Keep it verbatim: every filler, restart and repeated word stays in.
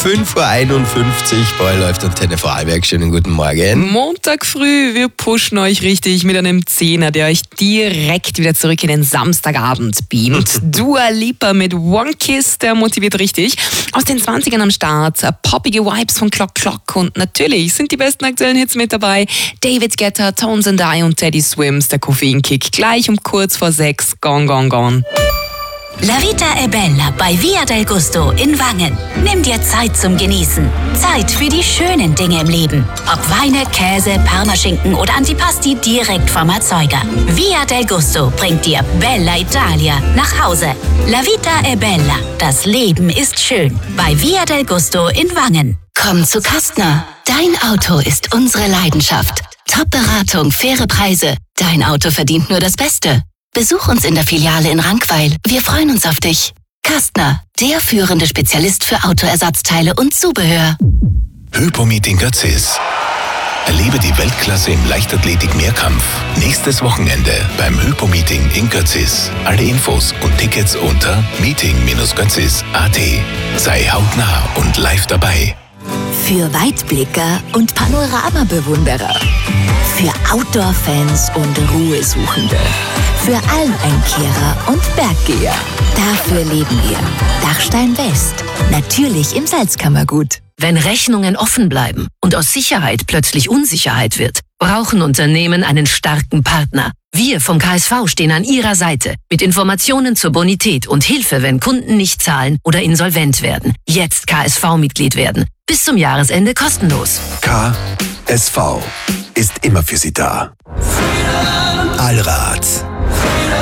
fünf Uhr einundfünfzig, Ball läuft Antenne Vorarlberg. Schönen guten Morgen. Montag früh, wir pushen euch richtig mit einem Zehner, der euch direkt wieder zurück in den Samstagabend beamt. Dua Lipa mit One Kiss, der motiviert richtig. Aus den zwanzigern am Start, poppige Vibes von Clock Clock und natürlich sind die besten aktuellen Hits mit dabei. David Guetta, Tones and I und Teddy Swims, der Koffeinkick gleich um kurz vor sechs. Gone, gone, gone. La Vita è Bella bei Via del Gusto in Wangen. Nimm dir Zeit zum Genießen. Zeit für die schönen Dinge im Leben. Ob Weine, Käse, Parmaschinken oder Antipasti direkt vom Erzeuger. Via del Gusto bringt dir Bella Italia nach Hause. La Vita è Bella. Das Leben ist schön. Bei Via del Gusto in Wangen. Komm zu Kastner. Dein Auto ist unsere Leidenschaft. Top-Beratung, faire Preise. Dein Auto verdient nur das Beste. Besuch uns in der Filiale in Rankweil. Wir freuen uns auf dich. Kastner, der führende Spezialist für Autoersatzteile und Zubehör. Hypomeet in Götzis. Erlebe die Weltklasse im Leichtathletik-Mehrkampf. Nächstes Wochenende beim Hypo-Meeting in Götzis. Alle Infos und Tickets unter meeting Bindestrich götzis Punkt at. Sei hautnah und live dabei. Für Weitblicker und Panoramabewunderer. Für Outdoor-Fans und Ruhesuchende. Für Almeinkehrer und Berggeher. Dafür leben wir. Dachstein West. Natürlich im Salzkammergut. Wenn Rechnungen offen bleiben und aus Sicherheit plötzlich Unsicherheit wird, brauchen Unternehmen einen starken Partner. Wir vom K S V stehen an Ihrer Seite mit Informationen zur Bonität und Hilfe, wenn Kunden nicht zahlen oder insolvent werden. Jetzt K S V-Mitglied werden. Bis zum Jahresende kostenlos. K S V ist immer für Sie da. Allrad.